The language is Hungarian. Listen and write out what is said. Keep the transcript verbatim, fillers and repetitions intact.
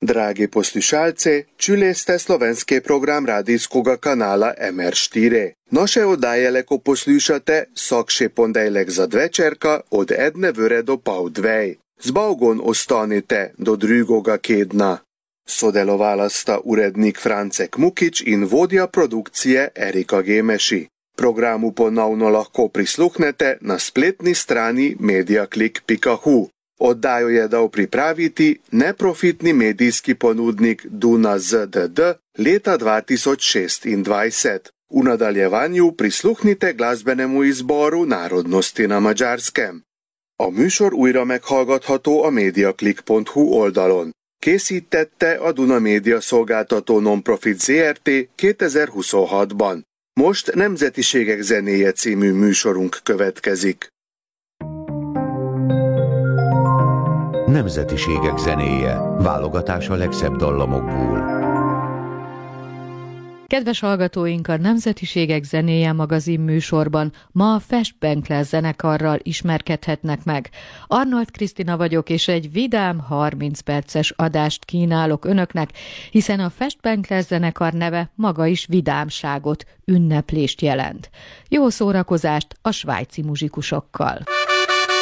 Dragi poslušalci, čuli ste slovenski program radijskega kanala M R štiri. Naše oddaje lahko poslušate vsak še ponedeljek zadvečerka od ene ure do pol dvej. Z Bogom ostanite do drugega kedna. Sodelovala sta urednik Francek Mukič in vodja produkcije Erika Gemeši. Programu ponovno lahko prisluhnete na spletni strani mediaklik pika hu. Oddajo je dal pripraviti neprofitni medijski ponudnik Duna Z D D leta dva tisoč šestindvajset. V nadaljevanju prisluhnite glasbenemu izboru narodnosti na Magyarskem. A műsor újra meghallgatható a mediaklik pont hu oldalon. Készítette a Duna Média Szolgáltató Nonprofit Zé Er Té kétezer-huszonhatban. Most Nemzetiségek zenéje című műsorunk következik. Nemzetiségek zenéje. Válogatás a legszebb dallamokból. Kedves hallgatóink, a Nemzetiségek zenéje magazin műsorban ma a Festbenkler zenekarral ismerkedhetnek meg. Arnold Krisztina vagyok, és egy vidám harminc perces adást kínálok önöknek, hiszen a Festbenkler zenekar neve maga is vidámságot, ünneplést jelent. Jó szórakozást a svájci muzsikusokkal!